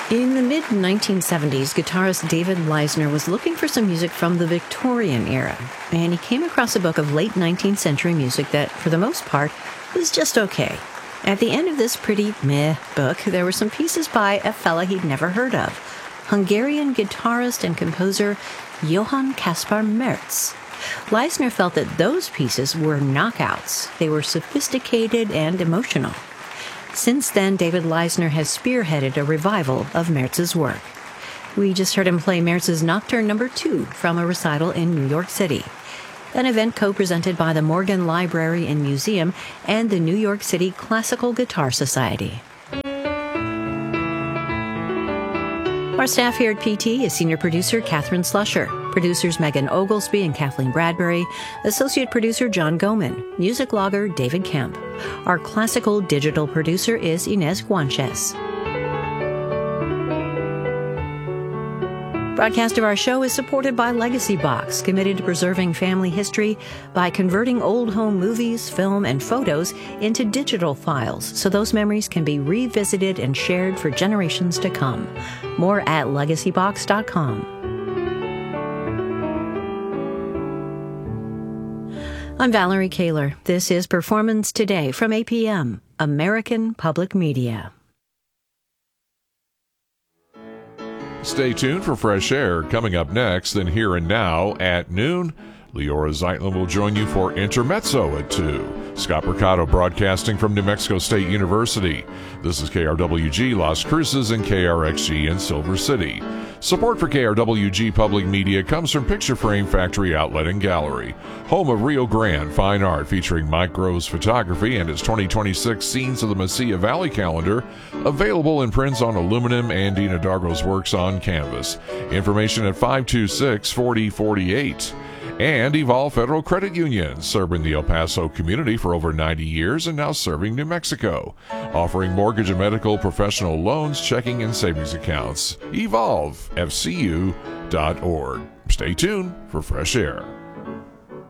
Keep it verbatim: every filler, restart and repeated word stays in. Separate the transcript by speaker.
Speaker 1: In the mid nineteen seventies, guitarist David Leisner was looking for some music from the Victorian era, and he came across a book of late nineteenth century music that, for the most part, was just okay. At the end of this pretty meh book, there were some pieces by a fella he'd never heard of, Hungarian guitarist and composer Johann Kaspar Merz. Leisner felt that those pieces were knockouts. They were sophisticated and emotional. Since then, David Leisner has spearheaded a revival of Merz's work. We just heard him play Merz's Nocturne Number two from a recital in New York City, an event co-presented by the Morgan Library and Museum and the New York City Classical Guitar Society. Our staff here at P T is senior producer Catherine Slusher, producers Megan Oglesby and Kathleen Bradbury, associate producer John Goman, music logger David Kemp. Our classical digital producer is Inez Guanches. Broadcast of our show is supported by Legacy Box, committed to preserving family history by converting old home movies, film, and photos into digital files so those memories can be revisited and shared for generations to come. More at legacy box dot com. I'm Valerie Kaler. This is Performance Today from A P M, American Public Media.
Speaker 2: Stay tuned for Fresh Air coming up next. Then Here and Now at noon, Leora Zeitlin will join you for Intermezzo at two. Scott Mercado broadcasting from New Mexico State University. This is K R W G Las Cruces and K R X G in Silver City. Support for K R W G Public Media comes from Picture Frame Factory Outlet and Gallery, home of Rio Grande Fine Art featuring Mike Groves photography and his twenty twenty-six Scenes of the Mesilla Valley calendar, available in prints on aluminum and Dina Dargo's works on canvas. Information at five two six, four zero four eight. And Evolve Federal Credit Union, serving the El Paso community for over ninety years and now serving New Mexico, offering mortgage and medical professional loans, checking and savings accounts. evolve f c u dot org. Stay tuned for Fresh Air.